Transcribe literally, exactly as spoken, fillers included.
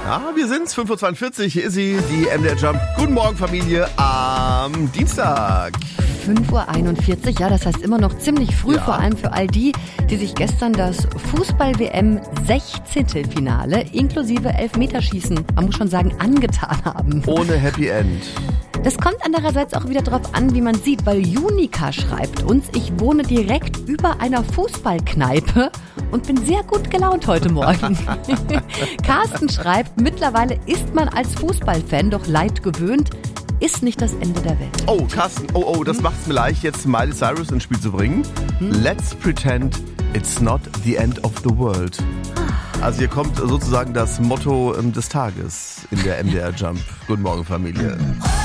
Ja, wir sind's, fünf Uhr zweiundvierzig, hier ist sie, die M D R Jump. Guten Morgen, Familie, am Dienstag. fünf Uhr einundvierzig, ja, das heißt immer noch ziemlich früh, Ja. vor allem für all die, die sich gestern das Fußball-W M Sechzehntelfinale inklusive Elfmeterschießen, man muss schon sagen, angetan haben. Ohne Happy End. Das kommt andererseits auch wieder drauf an, wie man sieht, weil Junika schreibt uns, ich wohne direkt über einer Fußballkneipe und bin sehr gut gelaunt heute Morgen. Carsten schreibt, mittlerweile ist man als Fußballfan doch leid gewöhnt, ist nicht das Ende der Welt. Oh, Carsten, oh, oh, das macht's mir leicht, jetzt Miley Cyrus ins Spiel zu bringen. Let's pretend it's not the end of the world. Also hier kommt sozusagen das Motto ähm, des Tages in der M D R Jump. Guten Morgen, Familie.